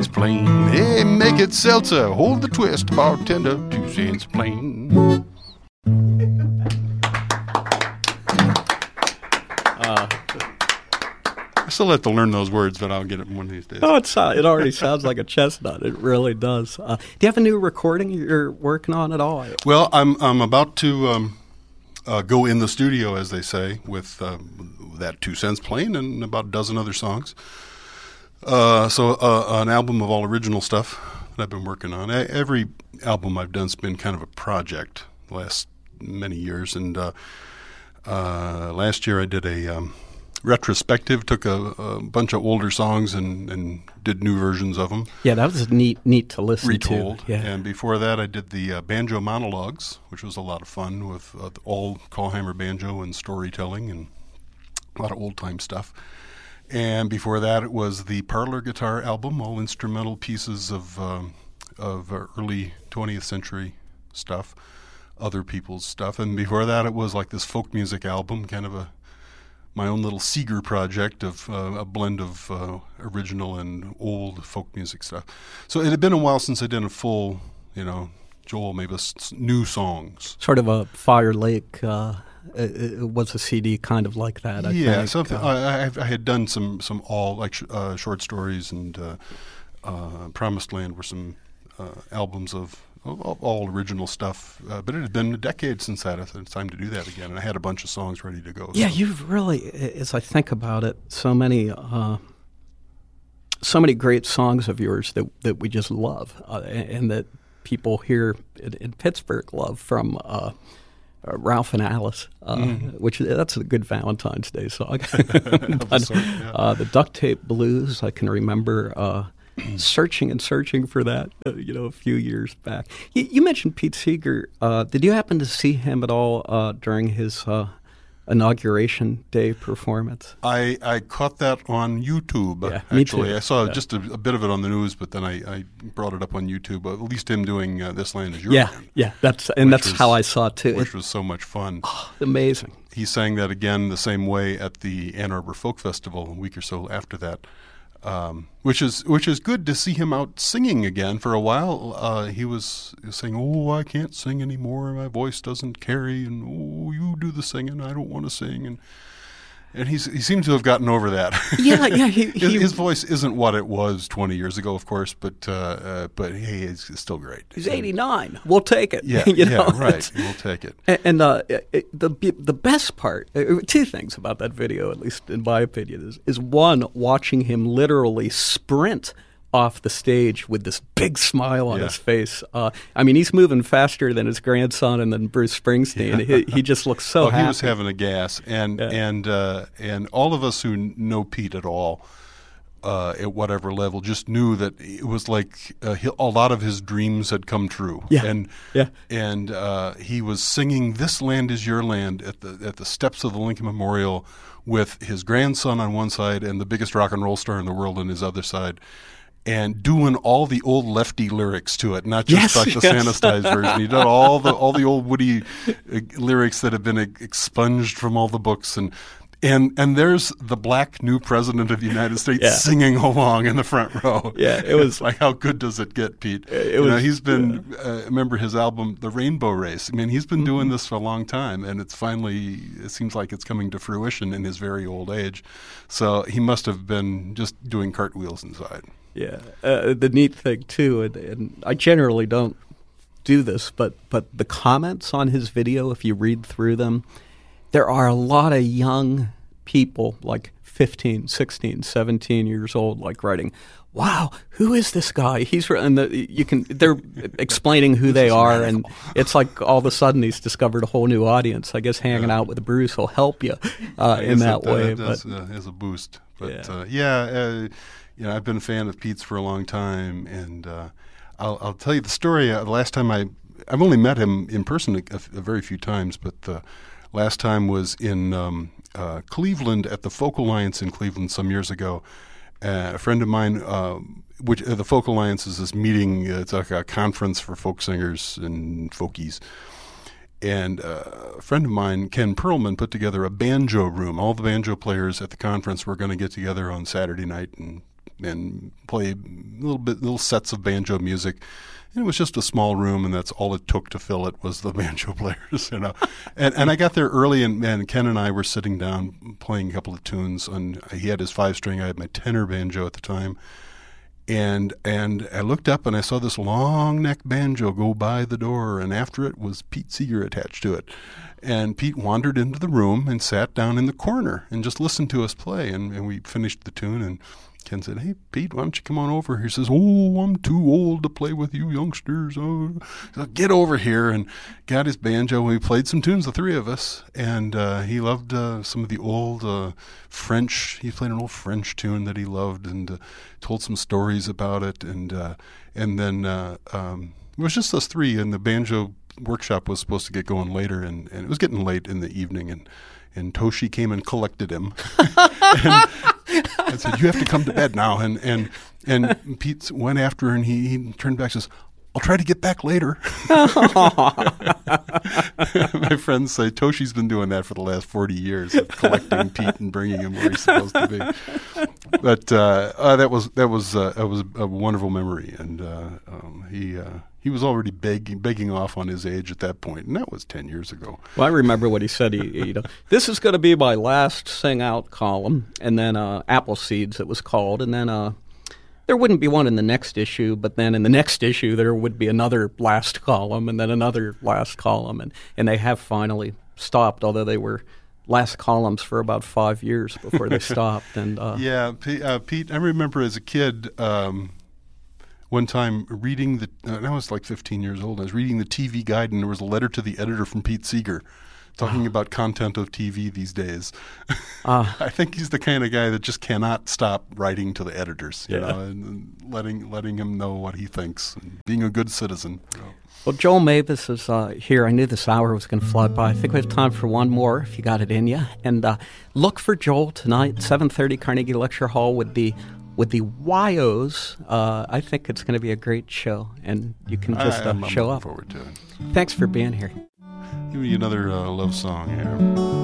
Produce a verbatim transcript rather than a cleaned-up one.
cents plain. Hey, make it seltzer, hold the twist, bartender, two cents plain. Uh, I still have to learn those words, but I'll get it one of these days. oh, it's, uh, it already sounds like a chestnut. It really does. Uh, do you have a new recording you're working on at all? Well, I'm I'm about to um, uh, go in the studio, as they say, with uh, that two cents plain and about a dozen other songs. Uh, so uh, an album of all original stuff that I've been working on. I, every album I've done's been kind of a project the last many years, and uh, uh, last year I did a um, retrospective, took a, a bunch of older songs and, and did new versions of them. Yeah, that was neat neat to listen Retold. to. Yeah. And before that I did the uh, Banjo Monologues, which was a lot of fun with uh, all Kallheimer banjo and storytelling and a lot of old-time stuff. And before that it was the Parlor Guitar album, all instrumental pieces of, um, of uh, early twentieth century stuff, other people's stuff. And before that it was like this folk music album, kind of a my own little Seeger project of uh, a blend of uh, original and old folk music stuff. So it had been a while since I did a full, you know, Joel Mavis new songs. Sort of a Fire Lake, uh, it, it was a C D kind of like that, I yeah, think. something. Uh, I, I, I had done some, some all, like sh- uh, short stories and uh, uh, Promised Land were some uh, albums of all, all original stuff, uh, but it had been a decade since that. It's time to do that again, and I had a bunch of songs ready to go. Yeah, so. you've really, as I think about it, so many, uh, so many great songs of yours that that we just love, uh, and, and that people here in, in Pittsburgh love, from uh, uh, Ralph and Alice, uh, mm. which that's a good Valentine's Day song. but, sort, yeah. uh, the Duct Tape Blues, I can remember. Uh, searching and searching for that, uh, you know, a few years back. You, you mentioned Pete Seeger. Uh, did you happen to see him at all uh, during his uh, inauguration day performance? I, I caught that on YouTube, yeah, actually. Me too. I saw yeah. just a, a bit of it on the news, but then I, I brought it up on YouTube, at least him doing uh, This Land Is Your yeah, Land. Yeah, that's and that's was, how I saw it, too. Which it, was so much fun. Oh, amazing. He sang that again the same way at the Ann Arbor Folk Festival a week or so after that. Um, which is which is good to see him out singing again. For a while, uh, he was saying, "Oh, I can't sing anymore. My voice doesn't carry." And "Oh, you do the singing. I don't want to sing." And and he's he seems to have gotten over that. Yeah, yeah. He, his, he, his voice isn't what it was twenty years ago, of course, but uh, uh, but hey, it's, it's still great. He's eighty-nine. We'll take it. Yeah, you know? yeah, right. We'll take it. And, and uh, it, the the best part, uh, two things about that video, at least in my opinion, is is one, watching him literally sprint off the stage with this big smile on yeah. his face. Uh, I mean, he's moving faster than his grandson and then Bruce Springsteen. Yeah. He, he just looks so oh, happy. He was having a gas, and yeah. and uh, and all of us who know Pete at all, uh, at whatever level, just knew that it was like uh, he, a lot of his dreams had come true. Yeah. And yeah. and uh, he was singing "This Land Is Your Land" at the at the steps of the Lincoln Memorial with his grandson on one side and the biggest rock and roll star in the world on his other side. And doing all the old Lefty lyrics to it, not just yes, like the yes. sanitized version. He did all the all the old Woody uh, lyrics that have been uh, expunged from all the books, and and and there's the black new president of the United States yeah. singing along in the front row. Yeah, it was like, how good does it get, Pete? It you was, know, he's been yeah. uh, remember his album, The Rainbow Race. I mean, he's been mm-hmm. doing this for a long time, and it's finally it seems like it's coming to fruition in his very old age. So he must have been just doing cartwheels inside. Yeah, uh, the neat thing too, and, and I generally don't do this, but but the comments on his video, if you read through them, there are a lot of young people, like fifteen, sixteen, seventeen years old, like writing, "Wow, who is this guy?" He's and the, you can they're explaining who they are, radical. And it's like all of a sudden he's discovered a whole new audience. I guess hanging yeah. out with Bruce will help you uh, in that it, way. It does, but uh, as a boost, but yeah. Uh, yeah uh, You know, I've been a fan of Pete's for a long time, and uh, I'll, I'll tell you the story. Uh, the last time I, I've only met him in person a, a very few times, but the last time was in um, uh, Cleveland at the Folk Alliance in Cleveland some years ago. Uh, a friend of mine, uh, which uh, the Folk Alliance is this meeting. Uh, it's like a conference for folk singers and folkies. And uh, a friend of mine, Ken Perlman, put together a banjo room. All the banjo players at the conference were going to get together on Saturday night and and play little bit little sets of banjo music. And it was just a small room, and that's all it took to fill it was the banjo players, you know. and and I got there early, and, and Ken and I were sitting down playing a couple of tunes. And he had his five string, I had my tenor banjo at the time. And and I looked up and I saw this long neck banjo go by the door, and after it was Pete Seeger attached to it. And Pete wandered into the room and sat down in the corner and just listened to us play. And, and we finished the tune, and Ken said, "Hey, Pete, why don't you come on over?" He says, "Oh, I'm too old to play with you youngsters. Oh." So get over here, and got his banjo. We played some tunes, the three of us, and uh, he loved uh, some of the old uh, French. He played an old French tune that he loved, and uh, told some stories about it. And uh, and then uh, um, it was just us three, and the banjo workshop was supposed to get going later, and, and it was getting late in the evening, and and Toshi came and collected him. and I said, "You have to come to bed now." And and and Pete went after her, and he, he turned back and says, "I'll try to get back later." My friends say Toshi's been doing that for the last forty years, of collecting Pete and bringing him where he's supposed to be. But uh, uh, that was that was uh, that was a wonderful memory, and uh, um, he uh, he was already begging begging off on his age at that point, and that was ten years ago. Well, I remember what he said. He, you know, this is going to be my last Sing Out column, and then uh, Apple Seeds, it was called, and then uh, there wouldn't be one in the next issue, but then in the next issue there would be another last column, and then another last column, and, and they have finally stopped, although they were last columns for about five years before they stopped. And uh, yeah, P- uh, Pete, I remember as a kid um, one time reading the, uh, I was like fifteen years old, I was reading the T V Guide, and there was a letter to the editor from Pete Seeger talking about content of T V these days. Uh, I think he's the kind of guy that just cannot stop writing to the editors, you yeah. know, and, and letting letting him know what he thinks, and being a good citizen. You know. Well, Joel Mavis is uh, here. I knew this hour was going to fly by. I think we have time for one more, if you got it in you. And uh, look for Joel tonight, seven thirty, Carnegie Lecture Hall, with the with the Y Os. Uh, I think it's going to be a great show, and you can just uh, I, I'm, show I'm up. Looking forward to it. Thanks for being here. Give me another uh, love song here.